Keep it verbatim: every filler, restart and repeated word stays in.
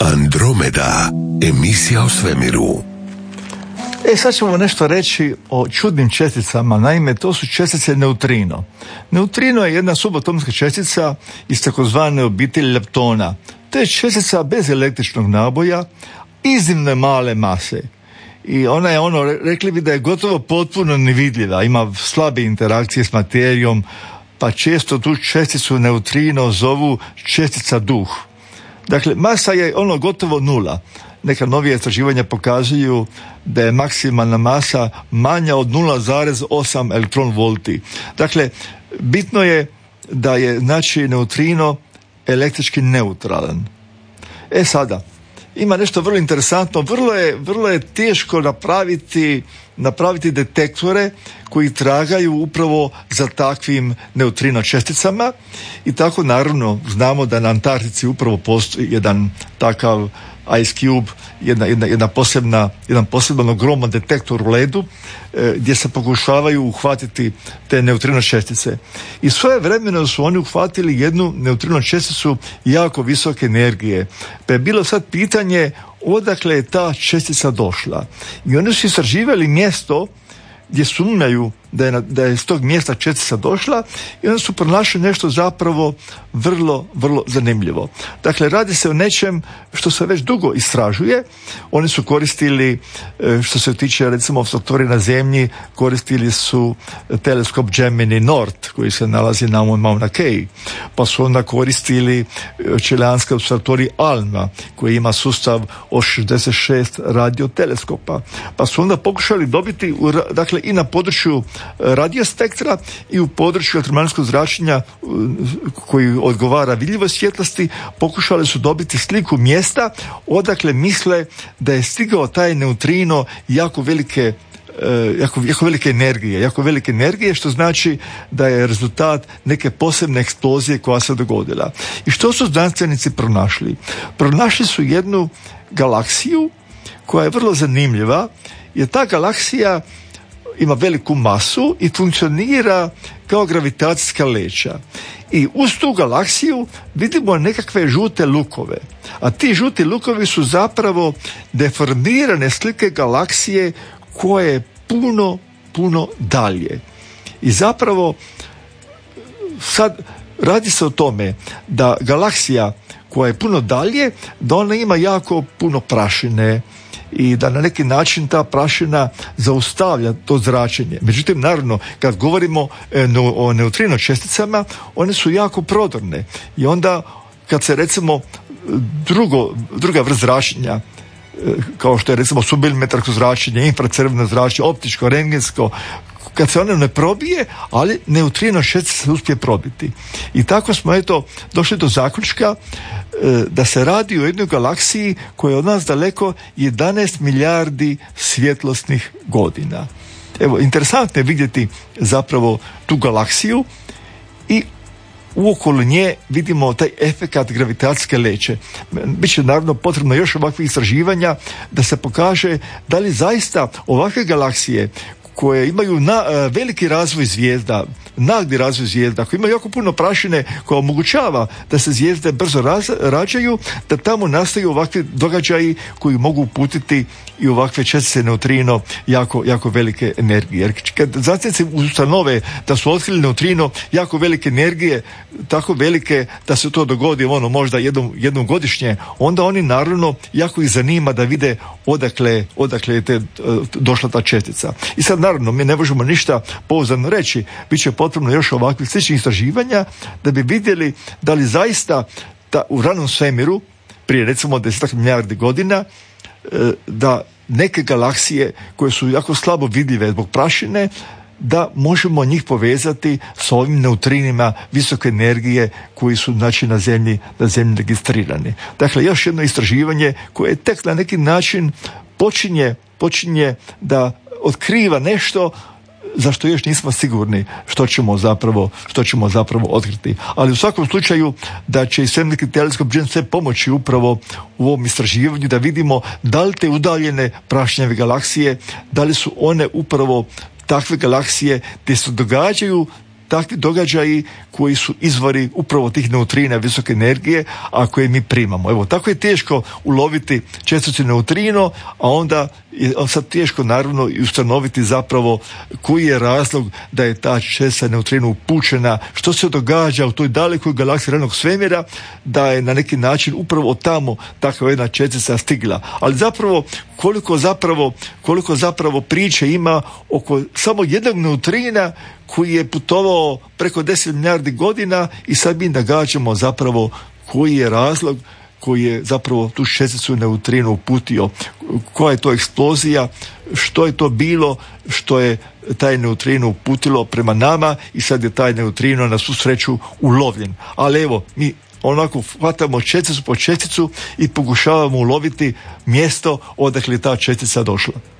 Andromeda, emisija o svemiru. E, sad ćemo nešto reći o čudnim česticama. Naime, to su čestice neutrino. Neutrino je jedna subatomska čestica iz takozvane obitelji leptona. To je čestica bez električnog naboja, iznimno male mase. I ona je ono, rekli bi da je gotovo potpuno nevidljiva, ima slabe interakcije s materijom, pa često tu česticu neutrino zovu čestica duh. Dakle, masa je ono gotovo nula. Neka novija istraživanja pokazuju da je maksimalna masa manja od nula zarez osam elektron volti. Dakle, bitno je da je, znači, neutrino električki neutralan. E sada, ima nešto vrlo interesantno, vrlo je, vrlo je teško napraviti, napraviti detektore koji tragaju upravo za takvim neutrino česticama i tako naravno znamo da na Antarktici upravo postoji jedan takav Ice Cube, jedna, jedna, jedna posebna, jedan poseban ogroman detektor u ledu e, gdje se pokušavaju uhvatiti te neutrino čestice. I svojevremeno su oni uhvatili jednu neutrino česticu jako visoke energije. Pa je bilo sad pitanje odakle je ta čestica došla. I oni su istraživali mjesto gdje sumnjaju da je, na, da je s tog mjesta čestica došla i onda su pronašli nešto zapravo vrlo, vrlo zanimljivo. Dakle, radi se o nečem što se već dugo istražuje. Oni su koristili, što se tiče recimo observatorija na zemlji, koristili su teleskop Gemini Nord koji se nalazi na Mauna Kea, pa su onda koristili čileanski observatorij ALMA koji ima sustav od šezdeset šest radioteleskopa, pa su onda pokušali dobiti, dakle, i na području radiospektra i u području elektromagnetskog zračenja koji odgovara vidljivoj svjetlosti, pokušali su dobiti sliku mjesta odakle misle da je stigao taj neutrino jako velike Jako, jako velike energije, jako velike energije, što znači da je rezultat neke posebne eksplozije koja se dogodila. I što su znanstvenici pronašli? Pronašli su jednu galaksiju koja je vrlo zanimljiva, jer ta galaksija ima veliku masu i funkcionira kao gravitacijska leća. I uz tu galaksiju vidimo nekakve žute lukove. A ti žuti lukovi su zapravo deformirane slike galaksije koje je puno, puno dalje. I zapravo sad radi se o tome da galaksija koja je puno dalje, da ona ima jako puno prašine i da na neki način ta prašina zaustavlja to zračenje. Međutim, naravno, kad govorimo o neutrino česticama, one su jako prodorne i onda kad se recimo drugo, druga vrsta zračenja, kao što je recimo submilimetarsko zračenje, infracrveno zračenje, optičko, rentgensko, kad se ono ne probije, ali neutrino čestica se uspije probiti. I tako smo eto došli do zaključka e, da se radi o jednoj galaksiji koja je od nas daleko jedanaest milijardi svjetlosnih godina. Evo, interesantno je vidjeti zapravo tu galaksiju i uokolo nje vidimo taj efekat gravitacijske leće. Biće naravno potrebno još ovakvih istraživanja da se pokaže da li zaista ovakve galaksije koje imaju na, uh, veliki razvoj zvijezda, nagli razvoj zvijezda, koje imaju jako puno prašine koja omogućava da se zvijezde brzo raz, rađaju, da tamo nastaju ovakvi događaji koji mogu uputiti i ovakve čestice neutrino jako, jako velike energije. Jer kad znanstvenici ustanove da su otkrili neutrino jako velike energije, tako velike da se to dogodi ono možda jednom, jednom godišnje, onda oni naravno jako ih zanima da vide odakle, odakle je te, došla ta čestica. I sad naravno mi ne možemo ništa pouzdano reći, bit će potrebno još ovakvih sličnih istraživanja da bi vidjeli da li zaista ta, u ranom svemiru prije recimo desetak milijardi godina da neke galaksije koje su jako slabo vidljive zbog prašine, da možemo njih povezati s ovim neutrinima visoke energije koji su znači na zemlji, na zemlji registrirani. Dakle, još jedno istraživanje koje tek na neki način počinje, počinje da otkriva nešto za što još nismo sigurni što ćemo zapravo, što ćemo zapravo otkriti. Ali u svakom slučaju da će i svemirski teleskop James Webb pomoći upravo u ovom istraživanju da vidimo da li te udaljene prašnjave galaksije, da li su one upravo takve galaksije gdje se događaju takvi događaji koji su izvori upravo tih neutrina visoke energije, a koje mi primamo. Evo, tako je teško uloviti česticu neutrino, a onda je sad teško naravno i ustanoviti zapravo koji je razlog da je ta čestica neutrino upućena, što se događa u toj dalekoj galaksiji realnog svemira, da je na neki način upravo od tamo takva jedna čestica stigla. Ali zapravo koliko zapravo koliko zapravo priče ima oko samo jednog neutrina koji je putovao preko deset milijardi godina i sad mi nagađamo zapravo koji je razlog koji je zapravo tu česticu neutrino uputio. Koja je to eksplozija, što je to bilo, što je taj neutrino uputilo prema nama i sad je taj neutrino na svu sreću ulovljen. Ali evo, mi onako hvatamo česticu po česticu i pokušavamo uloviti mjesto odakle je ta čestica došla.